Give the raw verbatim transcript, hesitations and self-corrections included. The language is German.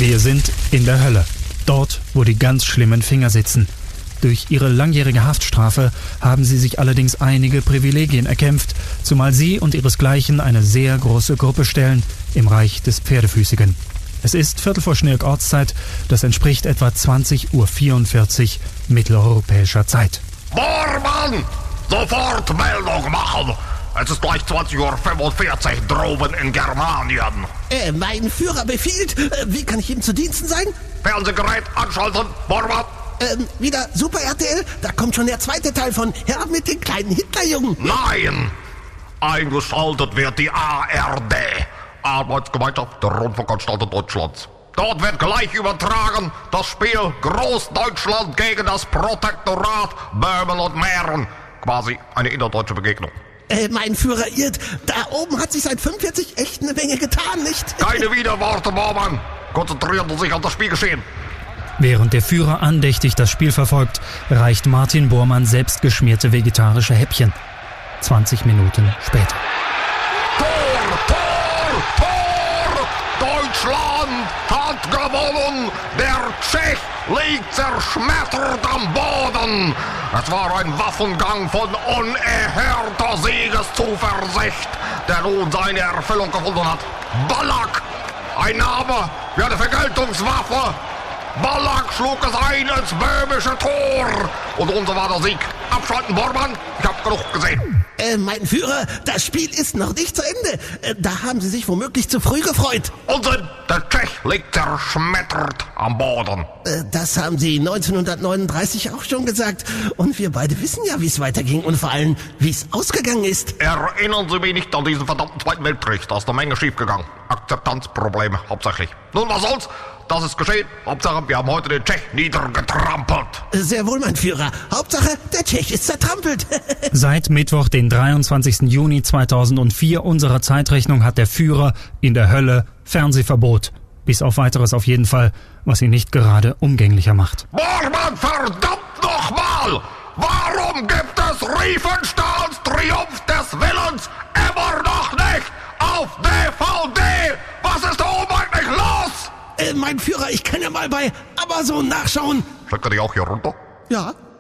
Wir sind in der Hölle. Dort, wo die ganz schlimmen Finger sitzen. Durch ihre langjährige Haftstrafe haben sie sich allerdings einige Privilegien erkämpft, zumal sie und ihresgleichen eine sehr große Gruppe stellen im Reich des Pferdefüßigen. Es ist Viertel vor Schnirk Ortszeit, das entspricht etwa zwanzig Uhr vierundvierzig mitteleuropäischer Zeit. Bormann! Sofort Meldung machen! Es ist gleich zwanzig Uhr fünfundvierzig droben in Germanien. Äh, mein Führer befiehlt. Äh, wie kann ich ihm zu Diensten sein? Fernsehgerät anschalten, Bormann! Ähm, wieder Super R T L? Da kommt schon der zweite Teil von Herr mit den kleinen Hitlerjungen. Nein! Eingeschaltet wird die A R D. Arbeitsgemeinschaft der Rundfunkanstalten Deutschlands. Dort wird gleich übertragen das Spiel Großdeutschland gegen das Protektorat Böhmen und Mähren. Quasi eine innerdeutsche Begegnung. Äh, mein Führer irrt. Da oben hat sich seit fünfundvierzig echt eine Menge getan, nicht? Keine Widerworte, Bormann. Konzentrieren Sie sich auf das Spielgeschehen. Während der Führer andächtig das Spiel verfolgt, reicht Martin Bormann selbstgeschmierte vegetarische Häppchen. zwanzig Minuten später. Tor, Tor, Tor! Deutschland hat gewonnen! Der Tschech liegt zerschmettert am Boden! Es war ein Waffengang von unerhörter Siegeszuversicht, der nun seine Erfüllung gefunden hat. Ballack! Ein Name wie eine Vergeltungswaffe! Ballack schlug es ein ins böhmische Tor! Und unser war der Sieg. Abschalten, Bormann! Ich hab genug gesehen. Äh, mein Führer, das Spiel ist noch nicht zu Ende. Äh, da haben Sie sich womöglich zu früh gefreut. Unsinn! Der Tschech liegt zerschmettert am Boden. Äh, das haben Sie neunzehnhundertneununddreißig auch schon gesagt. Und wir beide wissen ja, wie es weiterging und vor allem, wie es ausgegangen ist. Erinnern Sie mich nicht an diesen verdammten Zweiten Weltkrieg. Da ist eine Menge schiefgegangen. Akzeptanzprobleme hauptsächlich. Nun, was soll's? Das ist geschehen. Hauptsache, wir haben heute den Tschech niedergetrampelt. Äh, sehr wohl, mein Führer. Hauptsache, der Tschech ist zertrampelt. Seit Mittwoch, den dreiundzwanzigsten Juni zweitausendvier unserer Zeitrechnung, hat der Führer in der Hölle Fernsehverbot. Bis auf Weiteres auf jeden Fall, was ihn nicht gerade umgänglicher macht. Bormann, verdammt nochmal! Warum gibt es Riefenstahls Triumph des Willens immer noch nicht auf D V D? Was ist da oben eigentlich los? Äh, mein Führer, ich kann ja mal bei Amazon nachschauen. Schickt ihr die auch hier runter? Ja.